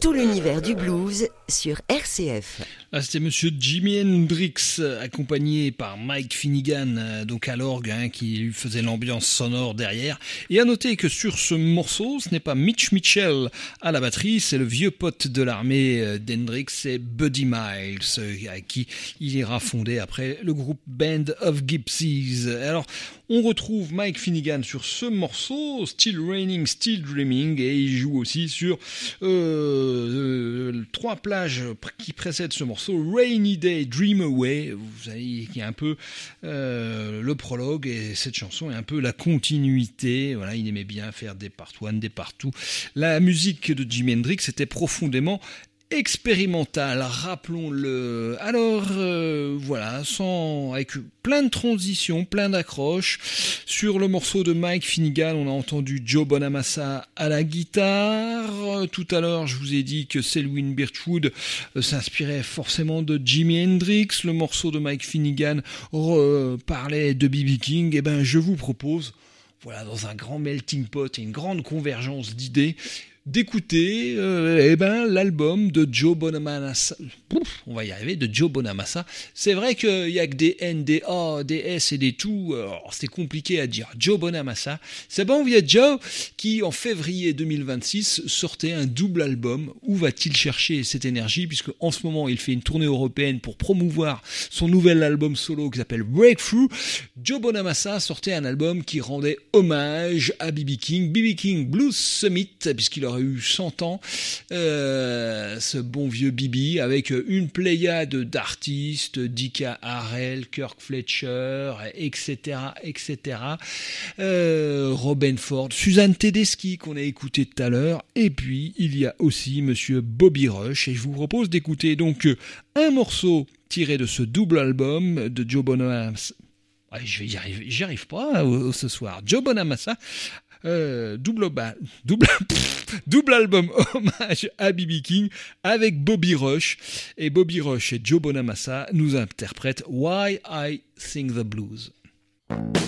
tout l'univers du blues sur RCF. Là, c'était monsieur Jimi Hendrix, accompagné par Mike Finnegan, donc à l'orgue, qui lui faisait l'ambiance sonore derrière. Et à noter que sur ce morceau, ce n'est pas Mitch Mitchell à la batterie, c'est le vieux pote de l'armée d'Hendrix, c'est Buddy Miles, à qui il ira fonder après le groupe Band of Gypsies. Alors, on retrouve Mike Finnegan sur ce morceau, Still Raining, Still Dreaming, et il joue aussi sur 3 plages qui précèdent ce morceau, Rainy Day, Dream Away, vous savez, qui est un peu le prologue, et cette chanson est un peu la continuité. Voilà, il aimait bien faire des part one, des part two. La musique de Jimi Hendrix était profondément expérimental, rappelons-le. Alors voilà, avec plein de transitions, plein d'accroches. Sur le morceau de Mike Finnegan, on a entendu Joe Bonamassa à la guitare. Tout à l'heure, je vous ai dit que Selwyn Birchwood s'inspirait forcément de Jimi Hendrix. Le morceau de Mike Finnegan parlait de B.B. King. Et ben, je vous propose, voilà, dans un grand melting pot et une grande convergence d'idées, d'écouter l'album de Joe Bonamassa. On va y arriver, de Joe Bonamassa. C'est vrai qu'il y a que des N, des A, des S et des tout. Alors, c'est compliqué à dire. Joe Bonamassa. C'est bon, il y a Joe qui, en février 2026, sortait un double album. Où va-t-il chercher cette énergie? Puisque en ce moment, il fait une tournée européenne pour promouvoir son nouvel album solo qui s'appelle Breakthrough. Joe Bonamassa sortait un album qui rendait hommage à B.B. King Blues Summit, puisqu'il aurait eu 100 ans, ce bon vieux Bibi, avec une pléiade d'artistes, Dicka Harrell, Kirk Fletcher, etc., Robin Ford, Suzanne Tedeschi qu'on a écouté tout à l'heure, et puis il y a aussi monsieur Bobby Rush, et je vous propose d'écouter donc un morceau tiré de ce double album de Joe Bonamassa. J'y arrive pas ce soir. Joe Bonamassa, double album hommage à B.B. King avec Bobby Rush. Et Bobby Rush et Joe Bonamassa nous interprètent Why I Sing the Blues.